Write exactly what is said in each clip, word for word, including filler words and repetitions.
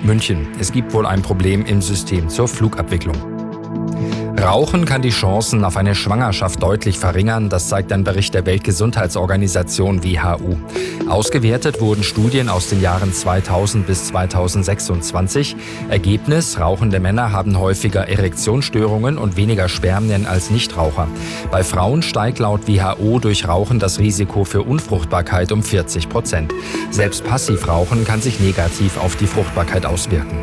München. Es gibt wohl ein Problem im System zur Flugabwicklung. Rauchen kann die Chancen auf eine Schwangerschaft deutlich verringern, das zeigt ein Bericht der Weltgesundheitsorganisation W H O. Ausgewertet wurden Studien aus den Jahren zweitausend bis zweitausendsechsundzwanzig. Ergebnis: Rauchende Männer haben häufiger Erektionsstörungen und weniger Spermien als Nichtraucher. Bei Frauen steigt laut W H O durch Rauchen das Risiko für Unfruchtbarkeit um vierzig Prozent. Selbst Passivrauchen kann sich negativ auf die Fruchtbarkeit auswirken.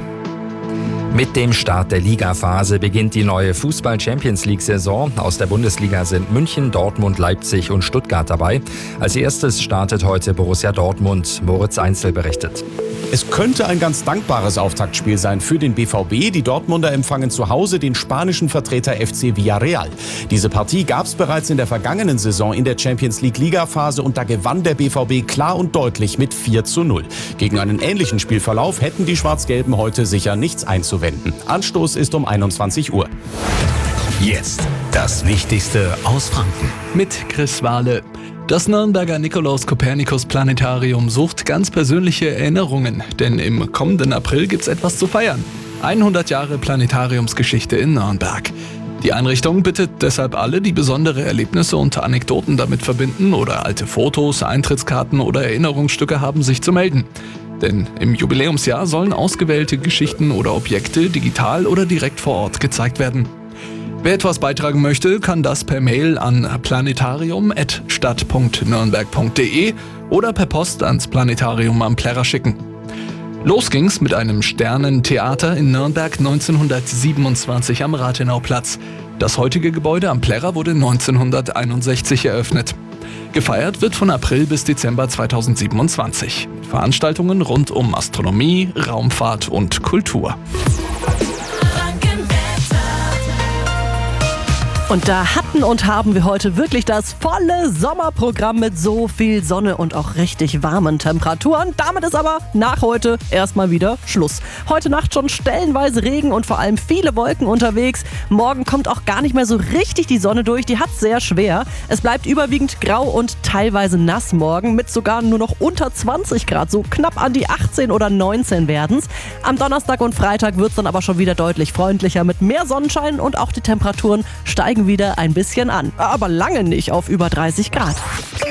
Mit dem Start der Ligaphase beginnt die neue Fußball-Champions-League-Saison. Aus der Bundesliga sind München, Dortmund, Leipzig und Stuttgart dabei. Als erstes startet heute Borussia Dortmund. Moritz Einzel berichtet. Es könnte ein ganz dankbares Auftaktspiel sein für den B V B. Die Dortmunder empfangen zu Hause den spanischen Vertreter F C Villarreal. Diese Partie gab es bereits in der vergangenen Saison in der Champions-League-Ligaphase und da gewann der B V B klar und deutlich mit vier zu null. Gegen einen ähnlichen Spielverlauf hätten die Schwarz-Gelben heute sicher nichts einzuwenden. Anstoß ist um einundzwanzig Uhr. Jetzt das Wichtigste aus Franken. Mit Chris Wahle. Das Nürnberger Nikolaus-Kopernikus-Planetarium sucht ganz persönliche Erinnerungen, denn im kommenden April gibt's etwas zu feiern. hundert Jahre Planetariumsgeschichte in Nürnberg. Die Einrichtung bittet deshalb alle, die besondere Erlebnisse und Anekdoten damit verbinden oder alte Fotos, Eintrittskarten oder Erinnerungsstücke haben, sich zu melden. Denn im Jubiläumsjahr sollen ausgewählte Geschichten oder Objekte digital oder direkt vor Ort gezeigt werden. Wer etwas beitragen möchte, kann das per Mail an planetarium at stadt punkt nürnberg punkt de oder per Post ans Planetarium am Plärrer schicken. Los ging's mit einem Sternentheater in Nürnberg neunzehnhundertsiebenundzwanzig am Rathenauplatz. Das heutige Gebäude am Plärrer wurde neunzehnhunderteinundsechzig eröffnet. Gefeiert wird von April bis Dezember zweitausendsiebenundzwanzig. Veranstaltungen rund um Astronomie, Raumfahrt und Kultur. Und da hatten und haben wir heute wirklich das volle Sommerprogramm mit so viel Sonne und auch richtig warmen Temperaturen. Damit ist aber nach heute erstmal wieder Schluss. Heute Nacht schon stellenweise Regen und vor allem viele Wolken unterwegs. Morgen kommt auch gar nicht mehr so richtig die Sonne durch. Die hat's sehr schwer. Es bleibt überwiegend grau und teilweise nass morgen mit sogar nur noch unter zwanzig Grad. So knapp an die achtzehn oder neunzehn werden's. Am Donnerstag und Freitag wird's dann aber schon wieder deutlich freundlicher mit mehr Sonnenschein und auch die Temperaturen steigen wieder ein bisschen an. Aber lange nicht auf über dreißig Grad.